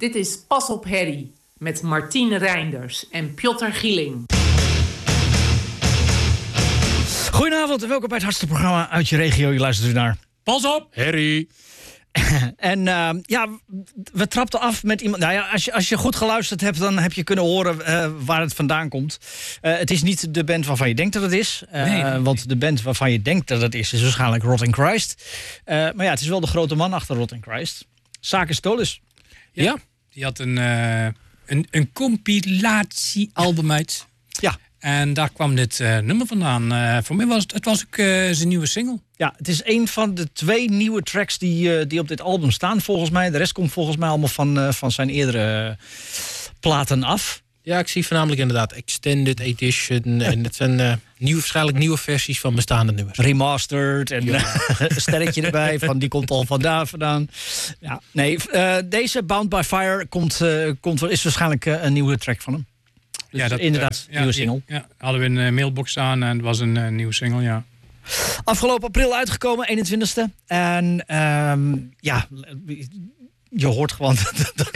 Dit is Pas op Harry met Martien Reinders en Piotr Gieling. Goedenavond en welkom bij het hardste programma uit je regio. Je luistert dus naar Pas op, Harry. En we trapten af met iemand. Nou ja, als je goed geluisterd hebt, dan heb je kunnen horen waar het vandaan komt. Het is niet de band waarvan je denkt dat het is. Nee. Want de band waarvan je denkt dat het is waarschijnlijk Rotting Christ. Maar ja, het is wel de grote man achter Rotting Christ. Sakis Tolis. Ja, die had een compilatiealbum uit. Ja. En daar kwam dit nummer vandaan. Voor mij was het was ook zijn nieuwe single. Ja, het is een van de 2 nieuwe tracks die op dit album staan, volgens mij. De rest komt volgens mij allemaal van zijn eerdere platen af. Ja, ik zie voornamelijk inderdaad Extended Edition. En het zijn waarschijnlijk nieuwe versies van bestaande nummers. Remastered en een sterretje erbij van die komt al vandaan. Ja, nee, deze Bound by Fire is waarschijnlijk een nieuwe track van hem. Dus ja, dat inderdaad, nieuwe single. Ja, hadden we een mailbox aan en het was een nieuwe single, ja. Afgelopen april uitgekomen, 21ste. En je hoort gewoon